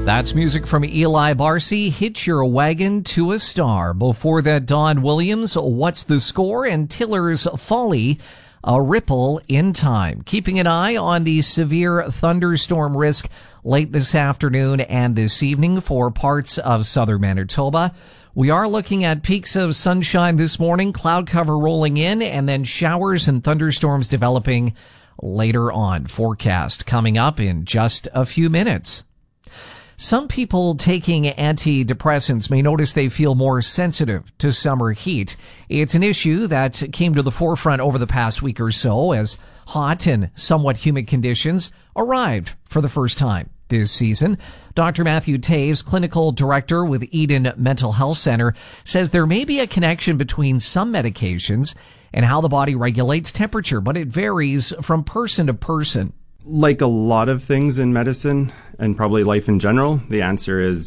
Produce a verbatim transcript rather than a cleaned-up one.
That's music from Eli Barcy, Hitch Your Wagon to a Star. Before that, Don Williams, What's the Score? And Tiller's Folly, A Ripple in Time. Keeping an eye on the severe thunderstorm risk late this afternoon and this evening for parts of southern Manitoba. We are looking at peaks of sunshine this morning, cloud cover rolling in, and then showers and thunderstorms developing later on. Forecast coming up in just a few minutes. Some people taking antidepressants may notice they feel more sensitive to summer heat. It's an issue that came to the forefront over the past week or so as hot and somewhat humid conditions arrived for the first time this season. Doctor Matthew Taves, clinical director with Eden Mental Health Center, says there may be a connection between some medications and how the body regulates temperature, but it varies from person to person. Like a lot of things in medicine and probably life in general, the answer is